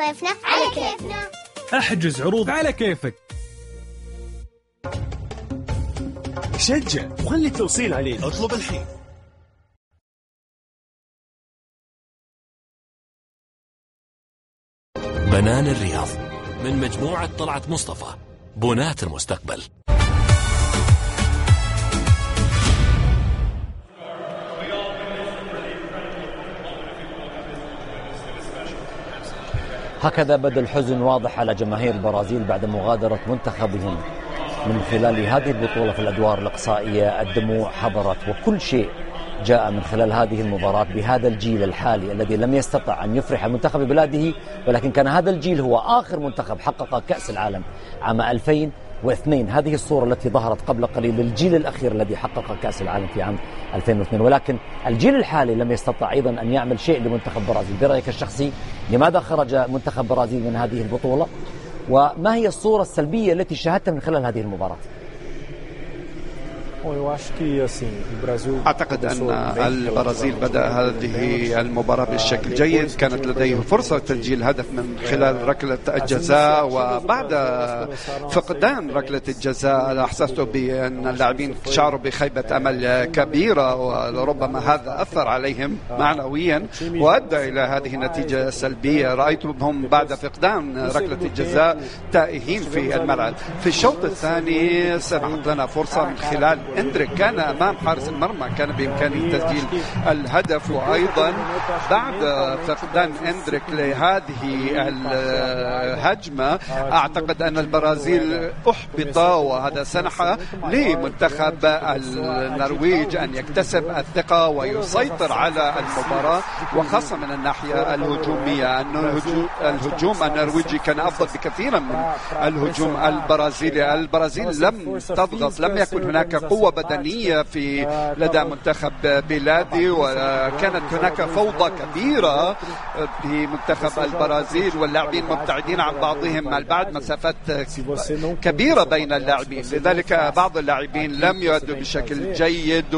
صيفنا على كيفنا. احجز عروض على كيفك. شجع وخلي التوصيل عليه. اطلب الحين. بنان الرياض من مجموعة طلعت مصطفى، بنات المستقبل. هكذا بدا الحزن واضح على جماهير البرازيل بعد مغادرة منتخبهم من خلال هذه البطولة في الأدوار الإقصائية. الدموع حضرت وكل شيء جاء من خلال هذه المباراة بهذا الجيل الحالي الذي لم يستطع أن يفرح المنتخب ببلاده، ولكن كان هذا الجيل هو آخر منتخب حقق كأس العالم عام 2002. هذه الصورة التي ظهرت قبل قليل للجيل الأخير الذي حقق كأس العالم في عام 2002، ولكن الجيل الحالي لم يستطع أيضا أن يعمل شيء لمنتخب برازيل. برأيك الشخصي لماذا خرج منتخب برازيل من هذه البطولة، وما هي الصورة السلبية التي شاهدتها من خلال هذه المباراة؟ أعتقد أن البرازيل بدأ هذه المباراة بشكل جيد، كانت لديه فرصة تسجيل هدف من خلال ركلة الجزاء، وبعد فقدان ركلة الجزاء أحسست بأن اللاعبين شعروا بخيبة أمل كبيرة، وربما هذا أثر عليهم معنويا وأدى إلى هذه النتيجة السلبية. رأيتهم بعد فقدان ركلة الجزاء تائهين في الملعب. في الشوط الثاني سمحت لنا فرصة من خلال اندريك، كان أمام حارس المرمى، كان بإمكانه تسجيل الهدف. وأيضا بعد فقدان اندريك لهذه الهجمة أعتقد أن البرازيل أحبط، وهذا سنح لمنتخب النرويج أن يكتسب الثقة ويسيطر على المباراة، وخاصة من الناحية الهجومية. الهجوم النرويجي كان أفضل بكثيرا من الهجوم البرازيلي. البرازيل لم تضغط، لم يكن هناك قوة بدنية في لدى منتخب بلادي، وكانت هناك فوضى كبيرة في منتخب البرازيل، واللاعبين مبتعدين عن بعضهم البعض، مسافات كبيرة بين اللاعبين، لذلك بعض اللاعبين لم يؤدوا بشكل جيد،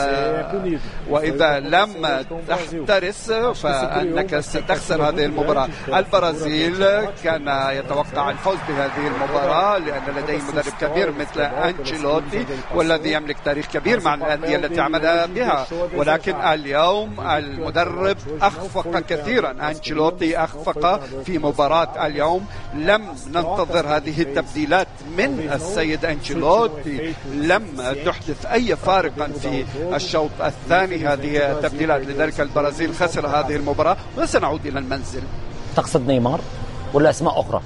وإذا لم تحترس فأنك ستخسر هذه المباراة. البرازيل كان يتوقع الفوز بهذه المباراة لأن لديه مدرب كبير مثل أنشيلوتي، والذي يملك تاريخ كبير مع الأندية التي عمل بها، ولكن اليوم المدرب أخفق كثيرا. أنشيلوتي أخفق في مباراة اليوم، لم ننتظر هذه التبديلات من السيد أنشيلوتي، لم تحدث أي فارقا في الشوط الثاني هذه التبديلات، لذلك البرازيل خسر هذه المباراة وسنعود إلى المنزل. تقصد نيمار ولا أسماء أخرى؟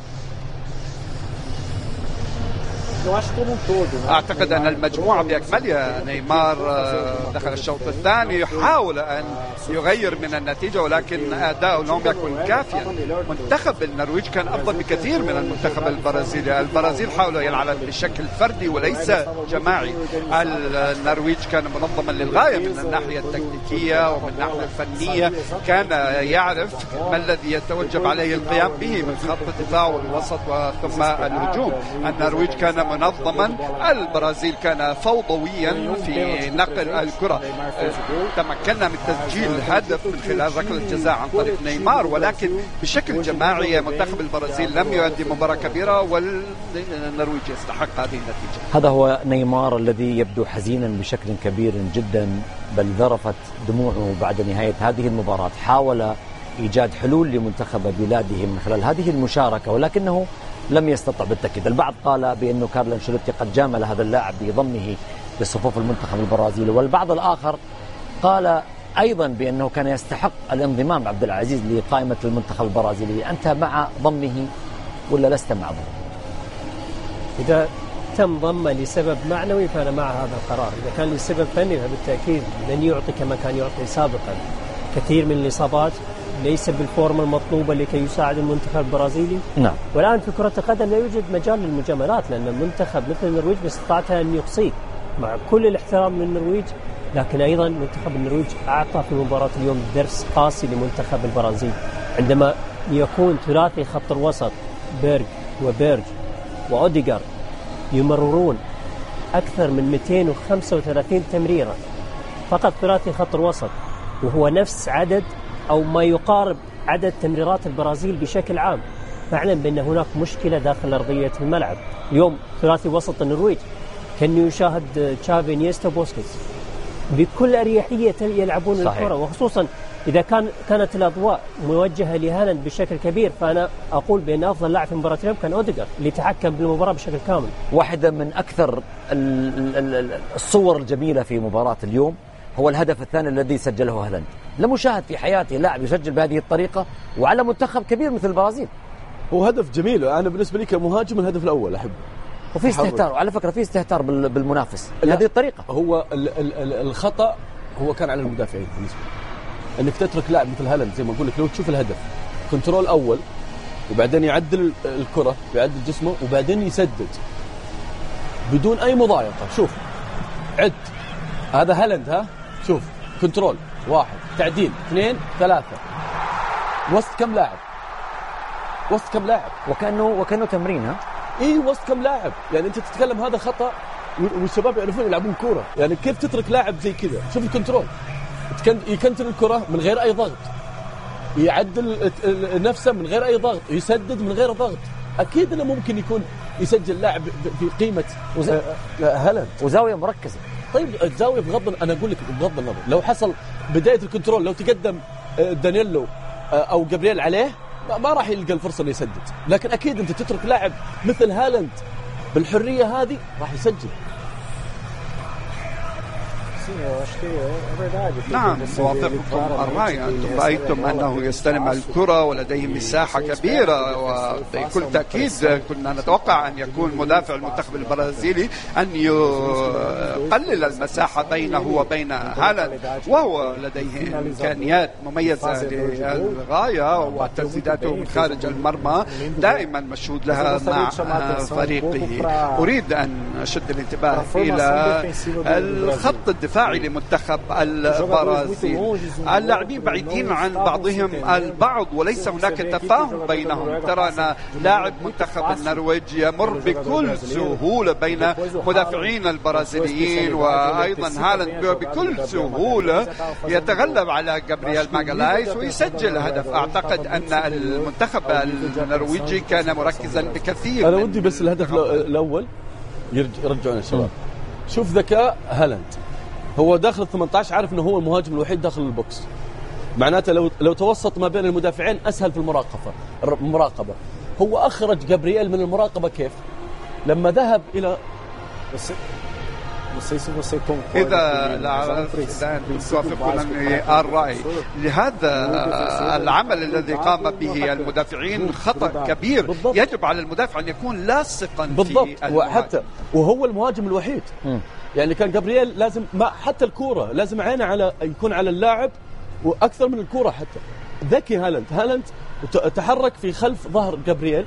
أعتقد أن المجموعة بأكملها. نيمار دخل الشوط الثاني يحاول أن يغير من النتيجة، ولكن أداؤه لم يكن كافيا. منتخب النرويج كان أفضل بكثير من المنتخب البرازيلي. البرازيل حاولوا يلعب بشكل فردي وليس جماعي. النرويج كان منظما للغاية من الناحية التكتيكية ومن الناحية الفنية، كان يعرف ما الذي يتوجب عليه القيام به من خط الدفاع والوسط وثم الهجوم. النرويج كان منظما، البرازيل كان فوضويا في نقل الكرة. تمكنا من تسجيل هدف من خلال ركلة الجزاء عن طريق نيمار، ولكن بشكل جماعي منتخب البرازيل لم يؤدي مباراة كبيرة، والنرويج يستحق هذه النتيجة. هذا هو نيمار الذي يبدو حزينا بشكل كبير جدا، بل ذرفت دموعه بعد نهاية هذه المباراة. حاول إيجاد حلول لمنتخب بلاده من خلال هذه المشاركة، ولكنه لم يستطع بالتأكيد. البعض قال بأنه كارلو أنشيلوتي قد جامل هذا اللاعب بضمه لصفوف المنتخب البرازيلي، والبعض الآخر قال أيضا بأنه كان يستحق الانضمام عبد العزيز لقائمة المنتخب البرازيلي. أنت مع ضمه ولا لست مع ضمه؟ إذا تم ضمه لسبب معنوي فأنا مع هذا القرار. إذا كان لسبب فني فبالتأكيد لن يعطي كما كان يعطي سابقا. كثير من الإصابات ليس بالفورمة المطلوبة لكي يساعد المنتخب البرازيلي. نعم. والآن في كرة القدم لا يوجد مجال للمجاملات، لأن المنتخب مثل النرويج باستطاعتها أن يقصيك مع كل الاحترام للنرويج، لكن أيضا منتخب النرويج أعطى في مباراة اليوم درس قاسي لمنتخب البرازيل، عندما يكون ثلاثي خط الوسط بيرج وبيرج وأوديغار يمررون أكثر من 235 تمريرة فقط ثلاثي خط الوسط، وهو نفس عدد أو ما يقارب عدد تمريرات البرازيل بشكل عام، فاعلم بأن هناك مشكلة داخل أرضية الملعب. اليوم ثلاثي وسط النرويج كان يشاهد تشافي نيستا بوسكيتس بكل أريحية يلعبون الكرة، وخصوصا إذا كانت الأضواء موجهة لهالاند بشكل كبير، فأنا أقول بأن أفضل لاعب في مباراة اليوم كان أوديغارد اللي تحكم بالمباراة بشكل كامل. واحدة من أكثر الصور الجميلة في مباراة اليوم هو الهدف الثاني الذي سجله هالاند. لم أشاهد في حياتي لاعب يسجل بهذه الطريقة وعلى منتخب كبير مثل البرازيل. هو هدف جميل، أنا بالنسبة لي كمهاجم الهدف الأول أحبه. وفي استهتار على فكرة، في استهتار بالمنافس بهذه الطريقة. هو الخطأ هو كان على المدافعين بالنسبة لي، انك تترك لاعب مثل هالاند زي ما اقول لك. لو تشوف الهدف كنترول اول وبعدين يعدل الكرة يعدل جسمه وبعدين يسدد بدون اي مضايقة. شوف عد هذا هالاند، ها شوف كنترول 1 تعديل 2 3 وسط كم لاعب، وسط كم لاعب، وكأنه تمرين. ها اي وسط كم لاعب، يعني انت تتكلم هذا خطأ والشباب يعرفون يلعبون كورة. يعني كيف تترك لاعب زي كذا؟ شوف الكنترول، يكنتر الكرة من غير أي ضغط، يعدل نفسه من غير أي ضغط، يسدد من غير ضغط. أكيد أنه ممكن يكون يسجل لاعب في قيمة هالاند وزاوية مركزة. طيب الزاوية أنا أقول لك بغض النظر، لو حصل بداية الكنترول، لو تقدم دانييلو أو جابرييل عليه ما راح يلقى الفرصة اللي يسدد. لكن أكيد أنت تترك لاعب مثل هالاند بالحرية هذه راح يسجل. نعم موافقكم الرأي. أنتم رأيتم أنه يستلم الكرة ولديه مساحة كبيرة، وبكل تأكيد كنا نتوقع أن يكون مدافع المنتخب البرازيلي أن يقلل المساحة بينه وبين هالاند، وهو لديه إمكانيات مميزة للغاية، وتسديداته من خارج المرمى دائما مشهود لها مع فريقه. أريد أن أشد الانتباه إلى الخط الدفاعي لمنتخب البرازيل. اللاعبين بعيدين عن بعضهم البعض وليس هناك تفاهم بينهم. ترى أن لاعب منتخب النرويج يمر بكل سهولة بين مدافعين البرازيليين، وأيضا هالاند بكل سهولة يتغلب على جابرييل ماغالايس ويسجل هدف. أعتقد أن المنتخب النرويجي كان مركزا بكثير. أنا ودي بس الهدف الأول يرجعون الشباب. شوف ذكاء هالاند، هو داخل 18 عارف انه هو المهاجم الوحيد داخل البوكس، معناته لو توسط ما بين المدافعين اسهل في المراقبه. هو اخرج جابرييل من المراقبه كيف؟ لما ذهب الى إذا توافقونني الرأي لهذا العمل الذي قام به المدافعين خطأ كبير. يجب على المدافع أن يكون لاصقا بالضبط، وهو المهاجم الوحيد. يعني كان جابرييل لازم حتى الكورة لازم عينه يكون على اللاعب وأكثر من الكورة. حتى ذكي هالاند تحرك في خلف ظهر جابرييل،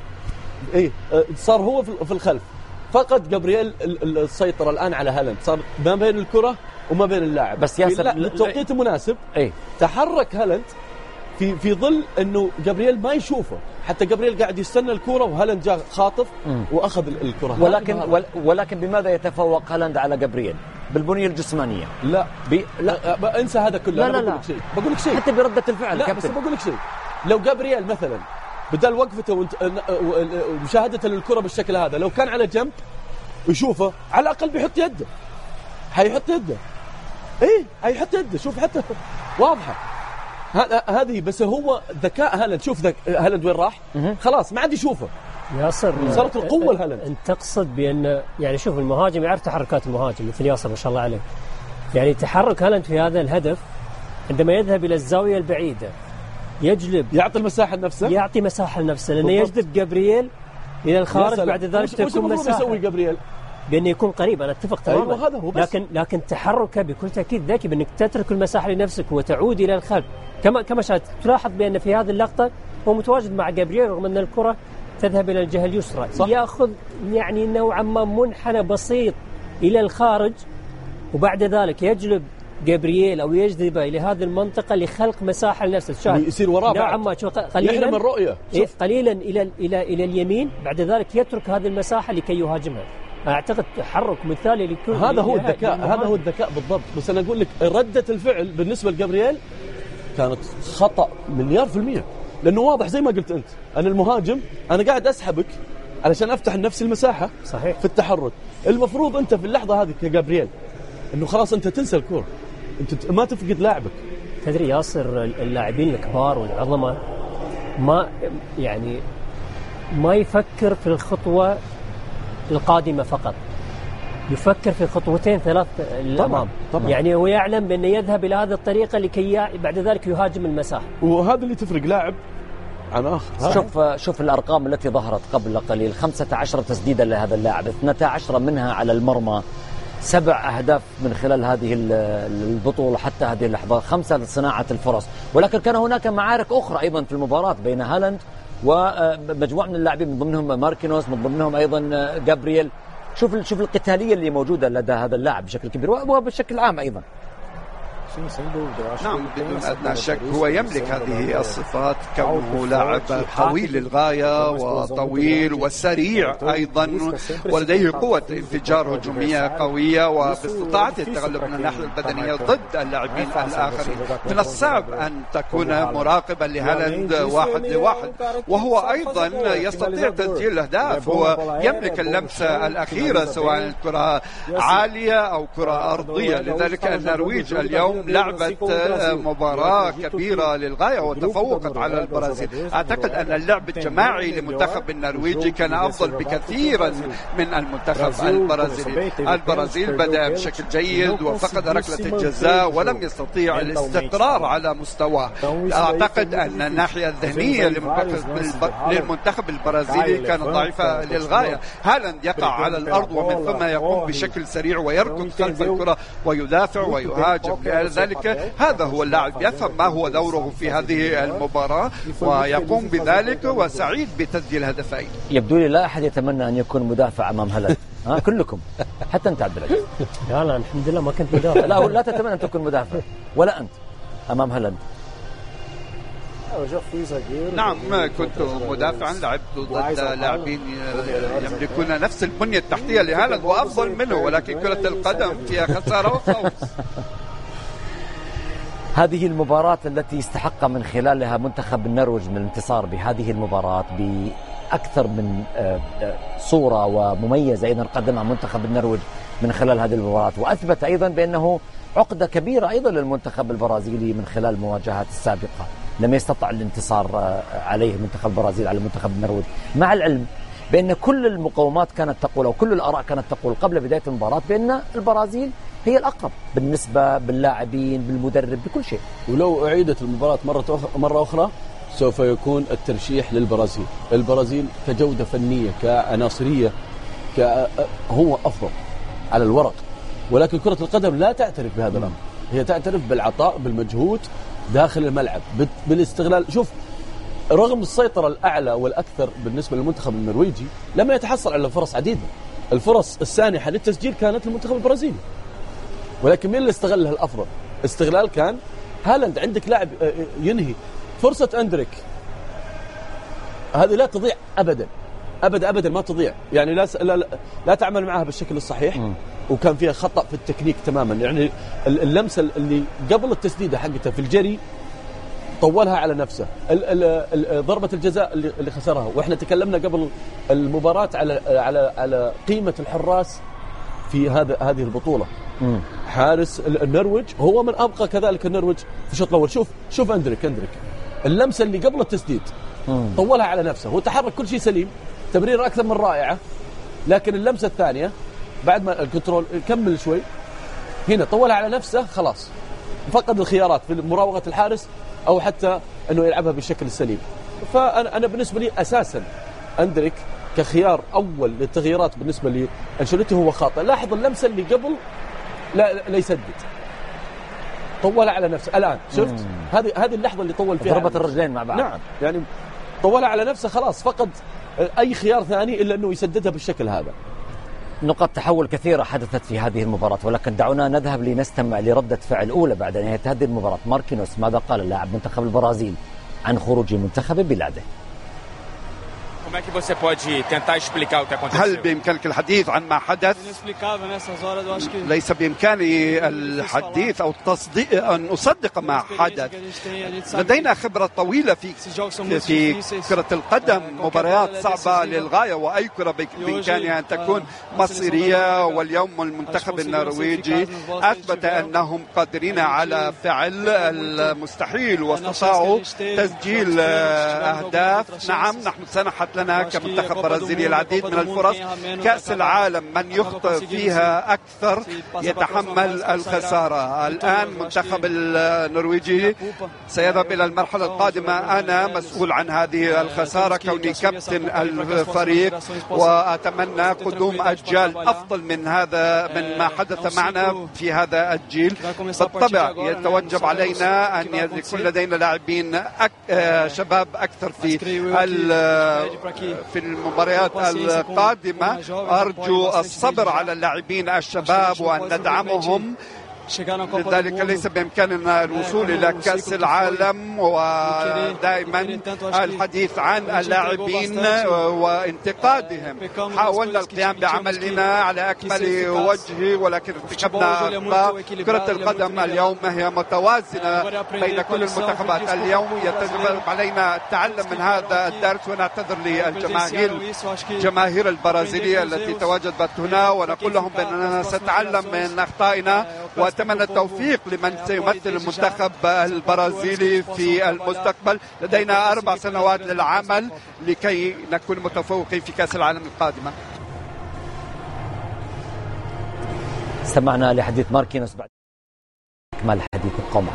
صار هو في الخلف، فقد جابرييل السيطرة الآن على هالاند، صار ما بين الكرة وما بين اللاعب. بس ياسر للتوقيت المناسب تحرك هالاند في ظل انه جابرييل ما يشوفه، حتى جابرييل قاعد يستنى الكرة وهالاند جاء خاطف واخذ الكرة. ولكن بماذا يتفوق هالاند على جابرييل؟ بالبنية الجسمانية؟ لا انسى هذا كله. لا بقول لك شيء حتى بردة الفعل. لا بس بقول لك شيء، لو جابرييل مثلا بدل وقفته ومشاهدته للكرة بالشكل هذا، لو كان على جنب ويشوفه على الأقل بيحط يده، هيحط يده. هيحط يده. شوف حتى واضحة هذه. بس هو ذكاء هالاند. شوف هالاند وين راح، خلاص ما عاد يشوفه. ياسر صارت القوة لهالاند. أنت تقصد بأن يعني شوف المهاجم يعرف تحركات المهاجم مثل ياسر ما شاء الله عليه. يعني تحرك هالاند في هذا الهدف عندما يذهب إلى الزاوية البعيدة يعطي المساحة لنفسه، يعطي مساحة لنفسه، لأنه يجذب جابرييل إلى الخارج. بعد ذلك تكون مساحة يسوي جابرييل بأنه يكون قريب. أنا أتفق تماما. هذا هو. لكن تحركه بكل تأكيد ذكي بأنك تترك المساحة لنفسك وتعود إلى الخلف. كما شاهدت تلاحظ بأن في هذه اللقطة هو متواجد مع جابرييل رغم أن الكرة تذهب إلى الجهة اليسرى. يأخذ يعني نوعا ما منحنى بسيط إلى الخارج، وبعد ذلك يجلب جابرييل أو يجذبه إلى هذه المنطقة لخلق مساحة لنفسه. يصير وراه نوعا ما قليلا من الرؤية. قليلا إلى اليمين، بعد ذلك يترك هذه المساحة لكي يهاجمها. أعتقد تحرك مثالي لكل هذا هو الذكاء. هذا هو الذكاء بالضبط. بس أنا أقول لك ردة الفعل بالنسبة لجابرييل كانت خطأ 100%. لأنه واضح زي ما قلت أنت، أنا المهاجم أنا قاعد أسحبك علشان أفتح لنفسي المساحة صحيح. في التحرك. المفروض أنت في اللحظة هذه كجابرييل إنه خلاص أنت تنسى الكورة، أنت ما تفقد لاعبك. تدري ياسر، اللاعبين الكبار والعظماء ما يفكر في الخطوة القادمة فقط، يفكر في خطوتين ثلاث للأمام. طبعا. يعني هو يعلم بأنه يذهب إلى هذه الطريقة لكي بعد ذلك يهاجم المساحة، وهذا اللي تفرق لاعب عن آخر. شوف الأرقام التي ظهرت قبل قليل، 15 تسديدا لهذا اللاعب، 12 منها على المرمى، 7 أهداف من خلال هذه البطولة حتى هذه اللحظة، 5 لصناعة الفرص. ولكن كان هناك معارك أخرى أيضا في المباراة بين هالاند ومجموعة من اللاعبين، من ضمنهم ماركينوس، من ضمنهم أيضا جابرييل. شوف القتالية اللي موجودة لدى هذا اللاعب بشكل كبير وبشكل عام أيضا. نعم بدون أدنى شك هو يملك هذه الصفات، كونه لاعب طويل للغاية وطويل وسريع أيضا، ولديه قوة انفجار هجومية قوية، وباستطاعته التغلب من الناحية البدنية ضد اللاعبين الآخرين. من الصعب أن تكون مراقبا لهالاند 1 لواحد، وهو أيضا يستطيع تسجيل الأهداف. هو يملك اللمسة الأخيرة سواء الكرة عالية أو كرة أرضية. لذلك النرويج اليوم لعبت مباراة كبيرة للغاية وتفوقت على البرازيل. أعتقد أن اللعب الجماعي لمنتخب النرويج كان أفضل بكثيرا من المنتخب البرازيلي. البرازيل بدأ بشكل جيد وفقد ركلة الجزاء ولم يستطيع الاستقرار على مستواه. أعتقد أن الناحية الذهنية للمنتخب البرازيلي كانت ضعيفة للغاية. هالاند يقع على الأرض ومن ثم يقوم بشكل سريع ويركض خلف الكرة ويدافع ويهاجم. لذلك هذا هو اللاعب، يفهم ما هو دوره في هذه المباراة ويقوم بذلك، وسعيد بتسجيل هدفين. يبدو لي لا أحد يتمنى أن يكون مدافع أمام هالاند. كلكم حتى أنت عبد العزيز. لا الحمد لله ما كنت مدافع. لا تتمنى أن تكون مدافع ولا أنت أمام هالاند. نعم كنت مدافعا، لعبت ضد لاعبين يملكون نفس البنية التحتية لهالاند وأفضل منه، ولكن كرة القدم فيها خسارة وفوز. هذه المباراة التي استحق من خلالها منتخب النرويج من الانتصار بهذه المباراة بأكثر من صورة ومميزة أيضا قدمها منتخب النرويج من خلال هذه المباراة، وأثبت أيضا بأنه عقدة كبيرة أيضا للمنتخب البرازيلي من خلال المواجهات السابقة، لم يستطع الانتصار عليه منتخب البرازيل على منتخب النرويج، مع العلم بأن كل المقومات كانت تقول أو كل الآراء كانت تقول قبل بداية المباراة بأن البرازيل هي الأقرب بالنسبة باللاعبين بالمدرب بكل شيء. ولو أعيدت المباراة مرة أخرى سوف يكون الترشيح للبرازيل. البرازيل كجودة فنية كعناصرية هو أفضل على الورق، ولكن كرة القدم لا تعترف بهذا الأمر، هي تعترف بالعطاء بالمجهود داخل الملعب بالاستغلال. شوف، رغم السيطرة الأعلى والأكثر بالنسبة للمنتخب النرويجي لم يتحصل على فرص عديدة. الفرص السانحة للتسجيل كانت للمنتخب البرازيلي، ولكن مين اللي استغلها الأفضل؟ استغلال كان هالاند. عندك لاعب ينهي فرصة أندريك، هذه لا تضيع أبدا أبدا أبدا، ما تضيع يعني، لا تعمل معها بالشكل الصحيح. وكان فيها خطأ في التكنيك تماما، يعني اللمسة اللي قبل التسديدة حقتها في الجري طولها على نفسه. ضربة الجزاء اللي خسرها، واحنا تكلمنا قبل المباراة على قيمة الحراس في هذه البطولة. حارس النرويج هو من أبقى كذلك النرويج في الشوط الأول. شوف أندريك اللمسة اللي قبل التسديد طولها على نفسه، هو تحرك كل شيء سليم، تمرير أكثر من رائعة، لكن اللمسة الثانية بعد ما الكنترول كمل شوي هنا طولها على نفسه، خلاص فقد الخيارات في مراوغة الحارس أو حتى أنه يلعبها بالشكل السليم. فأنا بالنسبة لي أساسا أندريك كخيار أول للتغييرات بالنسبة لأنشيلوتي هو خاطئ. لاحظ اللمسة اللي قبل لا يسدد، طولها على نفسه. الآن شفت هذه اللحظة اللي طول فيها ضربة الرجلين مع بعض. نعم، يعني طولها على نفسه، خلاص فقد أي خيار ثاني إلا أنه يسددها بالشكل هذا. نقاط تحول كثيرة حدثت في هذه المباراة، ولكن دعونا نذهب لنستمع لردة فعل أولى بعد نهاية هذه المباراة. ماركينوس ماذا قال لاعب منتخب البرازيل عن خروج منتخب بلاده؟ هل بإمكانك الحديث عن ما حدث؟ ليس بإمكاني الحديث أو التصديق أن أصدق ما حدث. لدينا خبرة طويلة في كرة القدم، مباريات صعبة للغاية، وأي كرة بإمكانها أن تكون مصيرية، واليوم المنتخب النرويجي أثبت أنهم قادرين على فعل المستحيل واستطاعوا تسجيل أهداف. نعم، نحن سنحت لنا كمنتخب برازيلي العديد من الفرص. كأس العالم من يخطئ فيها أكثر يتحمل الخسارة. الآن منتخب النرويجي سيذهب إلى المرحلة القادمة. أنا مسؤول عن هذه الخسارة كوني كابتن الفريق، وأتمنى قدوم أجيال أفضل من هذا، من ما حدث معنا في هذا الجيل. بالطبع يتوجب علينا أن يكون لدينا لاعبين شباب أكثر في المباريات القادمة. أرجو الصبر على اللاعبين الشباب وأن ندعمهم. لذلك ليس بإمكاننا الوصول إلى كأس العالم، ودائما الحديث عن اللاعبين وانتقادهم. حاولنا القيام بعملنا على أكمل وجه، ولكن ارتكبنا أخطاء. كرة القدم اليوم هي متوازنة بين كل المنتخبات. اليوم يجب علينا التعلم من هذا الدرس، ونعتذر للجماهير البرازيلية التي تواجدت هنا، ونقول لهم بأننا سنتعلم من أخطائنا، وأتمنى التوفيق لمن سيمثل المنتخب البرازيلي في المستقبل. لدينا 4 سنوات للعمل لكي نكون متفوقين في كأس العالم القادمة. استمعنا لحديث ماركينوس بعد إكمال الحديث القومي.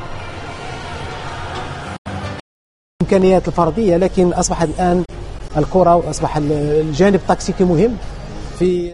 إمكانيات الفردية، لكن أصبح الآن الكرة وأصبح الجانب التكتيكي مهم في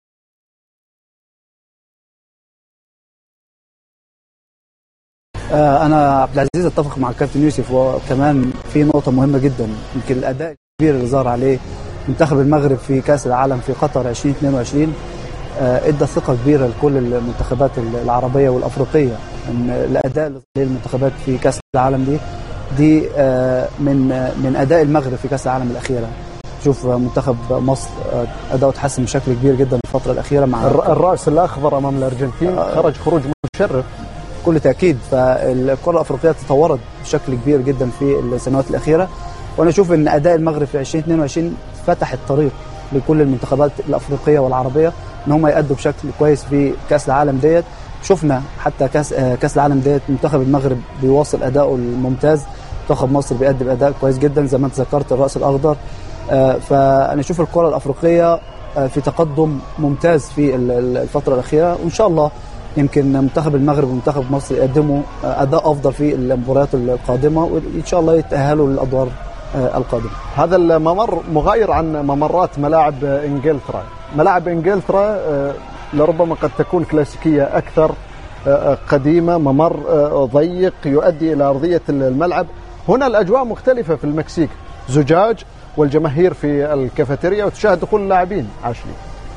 أنا عبد العزيز أتفق مع الكابتن يوسف، وكمان في نقطة مهمة جدا. يمكن الأداء الكبير اللي ظهر عليه منتخب المغرب في كأس العالم في قطر 2022 ادى ثقة كبيرة لكل المنتخبات العربية والأفريقية. إن الأداء اللي ظهر عليه المنتخبات في كأس العالم دي من أداء المغرب في كأس العالم الأخيرة. شوف منتخب مصر أداؤه تحسن بشكل كبير جدا الفترة الأخيرة مع الرأس الأخضر أمام الأرجنتين، خرج خروج مشرف بكل تأكيد. فالكرة الأفريقية تطورت بشكل كبير جدا في السنوات الأخيرة، وأنا أشوف أن أداء المغرب في 2022 فتح الطريق لكل المنتخبات الأفريقية والعربية أن هم يأدوا بشكل كويس في كأس العالم ديت. شفنا حتى كأس العالم ديت منتخب المغرب بيواصل أداؤه الممتاز، منتخب مصر بيقدم أداء كويس جدا زي ما انت ذكرت الرأس الأخضر. فأنا أشوف الكرة الأفريقية في تقدم ممتاز في الفترة الأخيرة، وإن شاء الله يمكن منتخب المغرب ومنتخب مصر يقدموا أداء أفضل في المباريات القادمة، وإن شاء الله يتأهلوا للأدوار القادمة. هذا الممر مغاير عن ممرات ملاعب إنجلترا. ملاعب إنجلترا لربما قد تكون كلاسيكية أكثر، قديمة، ممر ضيق يؤدي إلى أرضية الملعب. هنا الأجواء مختلفة في المكسيك، زجاج والجماهير في الكافيتيريا وتشاهد دخول اللاعبين. عاشلي.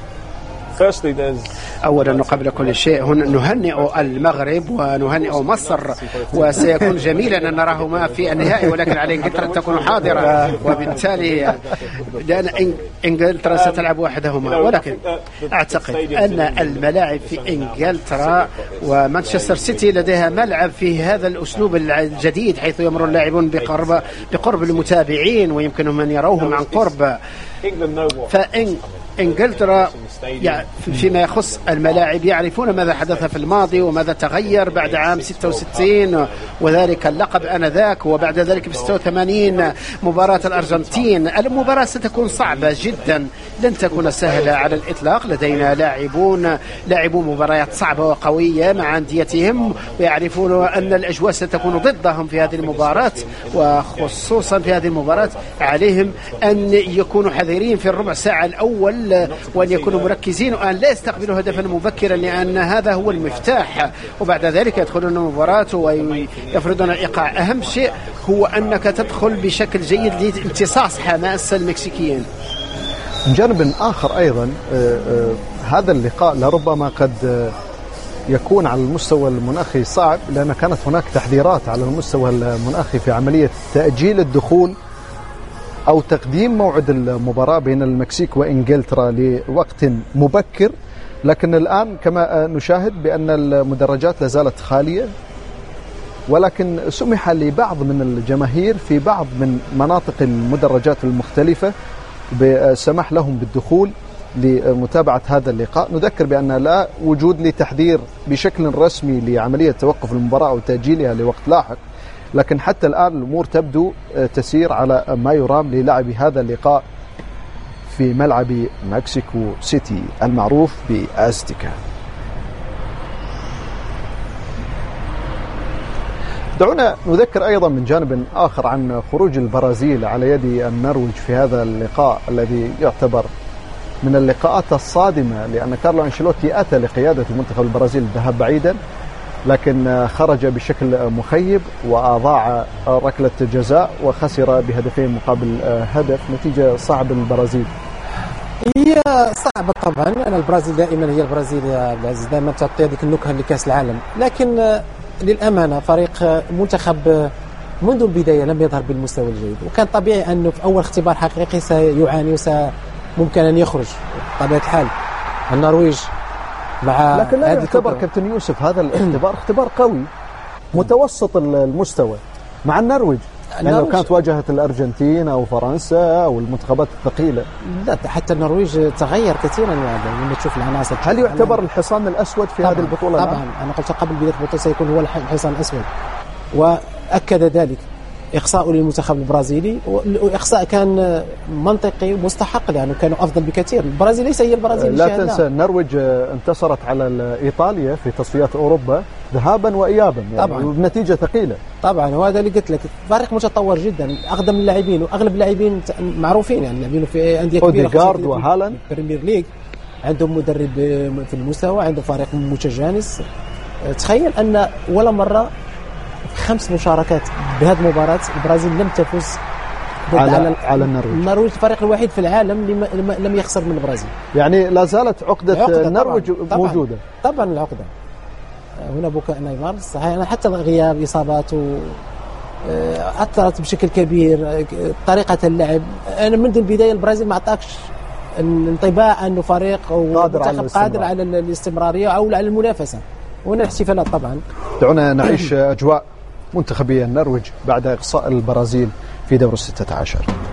أولا قبل كل شيء نهنئ المغرب ونهنئ مصر، وسيكون جميلا أن نراهما في النهائي، ولكن على إنجلترا أن تكون حاضرة، وبالتالي لأن إنجلترا ستلعب وحدهما. ولكن أعتقد أن الملاعب في إنجلترا ومانشستر سيتي لديها ملعب في هذا الأسلوب الجديد، حيث يمر اللاعبون بقرب المتابعين ويمكنهم أن يروهم عن قرب. إنجلترا فيما يخص الملاعب يعرفون ماذا حدث في الماضي وماذا تغير بعد عام 66 وذلك اللقب آنذاك، وبعد ذلك في 86 مباراة الأرجنتين. المباراة ستكون صعبة جدا، لن تكون سهلة على الإطلاق. لدينا لاعبون مباريات صعبة وقوية مع أنديتهم، ويعرفون أن الأجواء ستكون ضدهم في هذه المباراة، وخصوصا في هذه المباراة عليهم أن يكونوا حذرين في الربع ساعة الأول، وأن يكونوا مركزين وأن لا يستقبلوا هدفا مبكرا، لأن هذا هو المفتاح. وبعد ذلك يدخلون المباراة ويفرضون الإيقاع. أهم شيء هو أنك تدخل بشكل جيد لامتصاص حماس المكسيكيين. من جانب آخر أيضا هذا اللقاء لربما قد يكون على المستوى المناخي صعب، لأن كانت هناك تحذيرات على المستوى المناخي في عملية تأجيل الدخول أو تقديم موعد المباراة بين المكسيك وإنجلترا لوقت مبكر، لكن الآن كما نشاهد بأن المدرجات لازالت خالية، ولكن سمح لبعض من الجماهير في بعض من مناطق المدرجات المختلفة بسمح لهم بالدخول لمتابعة هذا اللقاء. نذكر بأن لا وجود لتحذير بشكل رسمي لعملية توقف المباراة أو تأجيلها لوقت لاحق، لكن حتى الآن الأمور تبدو تسير على ما يرام للعب هذا اللقاء في ملعب مكسيكو سيتي المعروف بأزتيكا. دعونا نذكر أيضا من جانب آخر عن خروج البرازيل على يد النرويج في هذا اللقاء الذي يعتبر من اللقاءات الصادمة، لأن كارلو أنشيلوتي أتى لقيادة المنتخب البرازيلي الذهاب بعيدا، لكن خرج بشكل مخيب وأضاع ركلة جزاء وخسر بهدفين مقابل هدف، نتيجة صعبة للبرازيل. هي صعبة طبعا، أنا البرازيل دائما هي البرازيل يا عبد العزيز دائما تعطي هذيك النكهة لكأس العالم، لكن للأمانة فريق منتخب منذ البداية لم يظهر بالمستوى الجيد، وكان طبيعي أنه في أول اختبار حقيقي سيعاني وممكن أن يخرج بطبيعة الحال. النرويج مع لكن لا يعتبر كابتن يوسف هذا الاختبار اختبار قوي متوسط المستوى مع النرويج، يعني لو كانت واجهت الأرجنتين أو فرنسا أو المنتخبات الثقيلة. لا حتى النرويج تغير كثيرا لما تشوف العناصر. هل يعتبر الحصان الأسود في هذه البطولة؟ طبعا الآن؟ أنا قلت قبل بداية البطولة سيكون هو الحصان الأسود، وأكد ذلك إقصاء للمنتخب البرازيلي، وإقصاء كان منطقي ومستحق لأنه كانوا أفضل بكثير. البرازيل ليس هي البرازيل. لا تنسى النرويج انتصرت على إيطاليا في تصفيات أوروبا ذهابا وإيابا، يعني طبعا بنتيجة ثقيلة. طبعا وهذا اللي قلت لك، فريق متطور جدا، أقدم اللاعبين وأغلب اللاعبين معروفين، يعني لاعبين في أندية كبيرة أوديغارد وهالاند بريمير ليج، عندهم مدرب في المستوى، عندهم فريق متجانس. تخيل أن ولا مرة 5 مشاركات بهذه المباراة البرازيل لم تفوز على النرويج. النرويج الفريق الوحيد في العالم لم يخسر من البرازيل، يعني لا زالت عقدة النرويج موجودة. طبعا العقدة هنا بكاء نيمار صحيح، أنا حتى غياب إصاباته أثرت بشكل كبير طريقة اللعب. أنا منذ البداية البرازيل ما أعطاكش انطباع أنه فريق قادر على الاستمرارية أو على المنافسة. وهنا الاحتفالات طبعا. دعونا نعيش أجواء منتخبي النرويج بعد إقصاء البرازيل في دور 16.